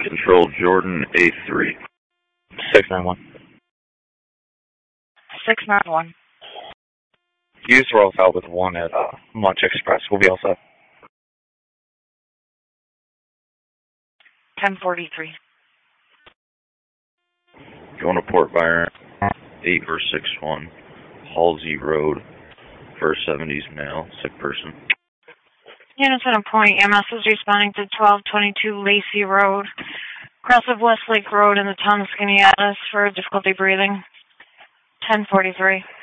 Control Jordan A3. 691. 691. Use Royal Out with 1 at Munch Express. We'll be all set. 1043. Going to Port Byron, 8/61, Halsey Road, first 70s male, sick person. Unit Center Point, EMS is responding to 1222 Lacey Road, cross of Westlake Road in the town of Skaneateles for difficulty breathing. 1043.